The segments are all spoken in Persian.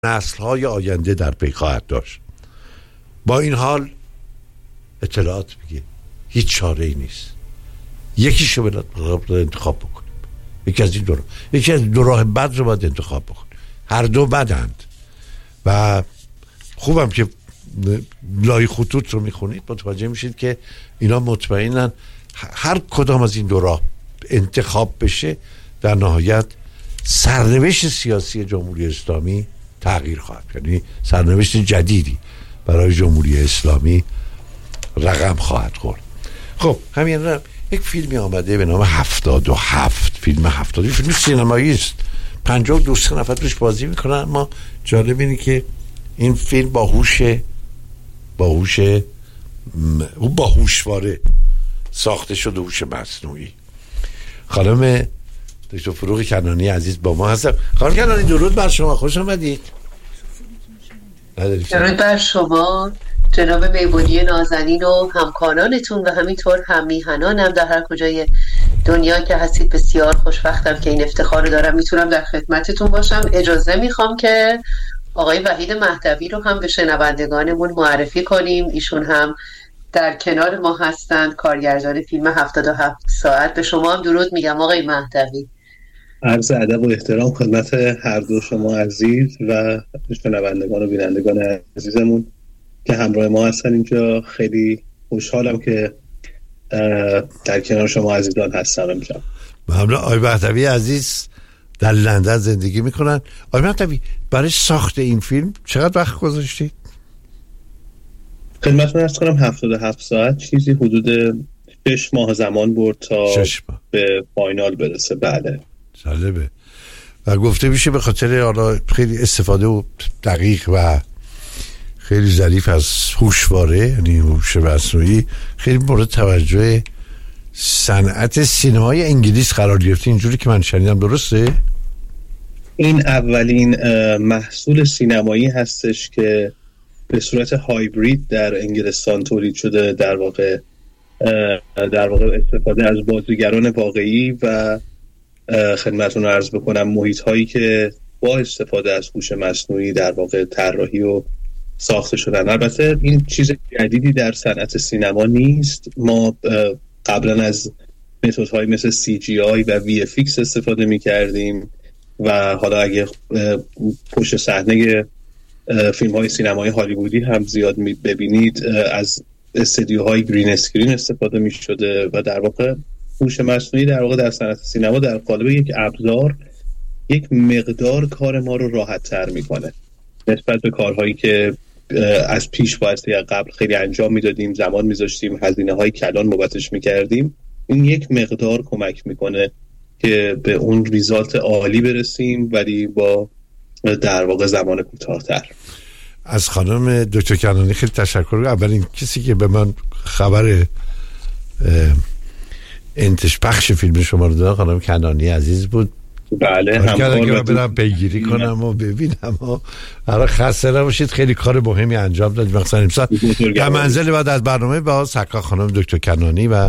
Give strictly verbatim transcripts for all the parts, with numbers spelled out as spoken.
نسل‌های آینده در پی خواهد داشت. با این حال اطلاعات میگه هیچ چاره ای نیست، یکیشو باید انتخاب بکنیم، یکی از این دو راه یکی از دو راه بد رو باید انتخاب بکنیم. هر دو بدند و خوبم که لای خطوط رو میخونید متوجه میشید که اینا مطمئنن هر کدام از این دو راه انتخاب بشه در نهایت سرنوشت سیاسی جمهوری اسلامی تغییر خواهد کرد، یعنی سرنوشت جدیدی برای جمهوری اسلامی رقم خواهد خورد. خب همین را یک فیلمی آمده به نام هفتاد و هفت، فیلم هفتاد و هفت فیلم سینمایی است، پنجاه و دو سه نفر توش بازی میکنن. اما جالب اینه که این فیلم با هوش با هوش با هوشواره ساخته شده، هوش مصنوعی. خانم دکتر فروغ کنانی عزیز با ما هستن. خانم کنانی درود بر شما، خوش آمدید. درود بر شما جناب میمونی نازنین و همکارانتون و همینطور هم میهنانم در هر کجای دنیا که هستید. بسیار خوشبختم که این افتخار رو دارم میتونم در خدمتتون باشم. اجازه میخوام که آقای وحید مهدوی رو هم به شنوندگانمون معرفی کنیم. ایشون هم در کنار ما هستند، کارگردان فیلم هفتاد و هفت ساعت. به شما هم درود میگم آقای مهدوی. عرض ادب و احترام خدمت هر دو شما عزیز و شنوندگان و بینندگان عزیزمون که همراه ما هستن اینجا. خیلی خوشحالم که در کنار شما عزیزان هستم امشب. ممنون. آقای مهدوی عزیز در لندن زندگی میکنن. آقای مهدوی برای ساخت این فیلم چقدر وقت گذاشتید؟ خدمتتون عرض کنم هفتاد و هفت ساعت چیزی حدود شش ماه زمان برد تا به فاینال برسه. بله جالبه. و گفته میشه به خاطر حالا خیلی استفاده و دقیق و خیلی ظریف از هوشواره، یعنی هوش مصنوعی، خیلی مورد توجه صنعت سینمای انگلیس قرار گرفته. اینجوری که من شنیدم، درسته؟ این اولین محصول سینمایی هستش که به صورت هایبرید در انگلستان تولید شده، در واقع در واقع استفاده از بازیگران واقعی و خدمتتون عرض بکنم محیط هایی که با استفاده از هوش مصنوعی در واقع طراحی و ساخته شدن. البته این چیز جدیدی در صنعت سینما نیست. ما قبلا از متدهای مثل سی جی آی و وی اف ایکس استفاده می کردیم و حالا اگه پشت صحنه فیلم های سینمایی هالیوودی هم زیاد می ببینید از استدیوهای گرین اسکرین استفاده می شده و در واقع هوش مصنوعی در واقع در صنعت سینما در قالب یک ابزار یک مقدار کار ما رو راحت تر میکنه نسبت به کارهایی که از پیش باید قبل خیلی انجام میدادیم، زمان میذاشتیم، هزینه های کلان بابتش میکردیم. این یک مقدار کمک میکنه که به اون ریزالت عالی برسیم ولی با در واقع زمان کوتاه‌تر. از خانم دکتر کنانی خیلی تشکر. اولین کسی که به من خبر انتش پخش فیلم شما رو دادن خانم کنانی عزیز بود. بله همکار که برم پیگیری کنم و ببینم و برای خسته نباشید. خیلی کار مهمی انجام دادید. مثلا امسال در منزل بعد از برنامه با سکا خانم دکتر کنانی و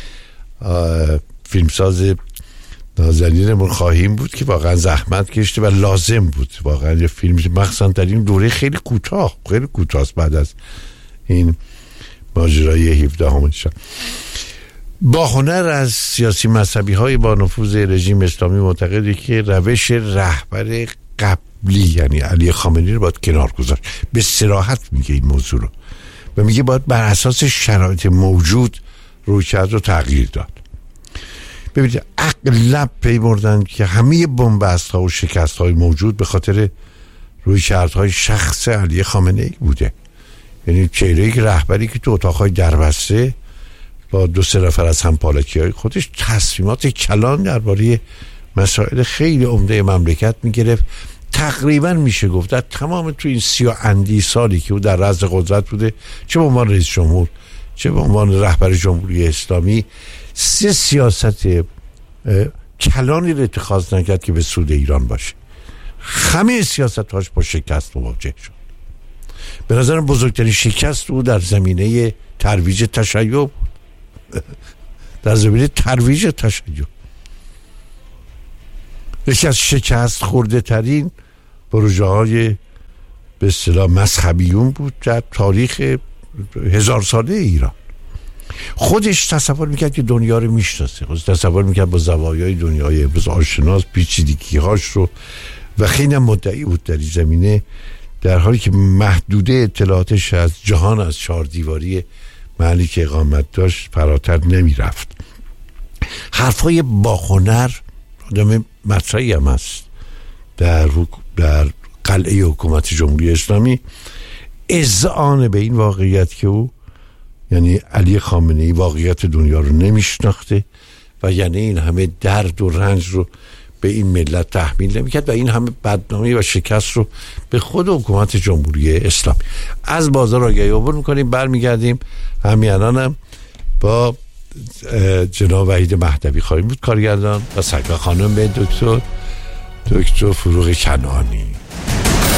فیلمساز نازنینمون خواهیم بود که واقعا زحمت کشته و لازم بود. واقعا یه فیلم مخصوصا در این دوره خیلی کوتاه خیلی کوتاه بعد از این ماجرای هفدهم شب. با هنر از سیاسی مذهبی های با نفوذ رژیم اسلامی معتقده که روش رهبر قبلی یعنی علی خامنه‌ای رو باید کنار گذاشت. به صراحت میگه این موضوع رو و میگه باید بر اساس شرایط موجود رویکرد رو تغییر داد. ببینید اغلب پی بردن که همه بنبست ها و شکست های موجود به خاطر رویکردهای شخص علی خامنه‌ای بوده. یعنی چهره رهبری که تو اتاقهای دربسته با دو سه نفر از همپالکی های خودش تصمیمات کلان درباره مسائل خیلی عمده مملکت میگرفت. تقریبا میشه گفت در تمام تو این سی و اندی سالی که او در رأس قدرت بوده، چه به عنوان رئیس جمهور چه به عنوان رهبر جمهوری اسلامی، سه سیاست کلانی رو اتخاذ نکرد که به سود ایران باشه. همه سیاست‌هاش با شکست مواجه شد. به نظر بزرگترین شکست او در زمینه ترویج تشیع در زمینه ترویج تشیع یکی از شکست خورده ترین پروژه های به اصطلاح مذهبیون بود در تاریخ هزار ساله ایران. خودش تصور میکرد که دنیا رو میشناسه، خودش تصور میکرد با زوایای دنیای امروز آشناس، پیچیدگی‌هاش رو، و خیلی مدعی بود در این زمینه، در حالی که محدوده اطلاعاتش از جهان از چهار دیواری محلی که اقامت داشت فراتر نمیرفت. حرفای باهنر آدم مطرحی هم هست در, در قلعه حکومت جمهوری اسلامی، اذعان به این واقعیت که او یعنی علی خامنه‌ای واقعیت دنیا رو نمیشناخته و یعنی این همه درد و رنج رو به این ملت تحمیل نمیکرد و این همه بدنامی و شکست رو به خود حکومت جمهوری اسلامی. از بازار آگهی عبور میکنیم، برمیگردیم همین الانم با جناب وحید مهدوی خواهیم بود، کارگردان، و سرکار خانم دکتر دکتر فروغ کنعانی.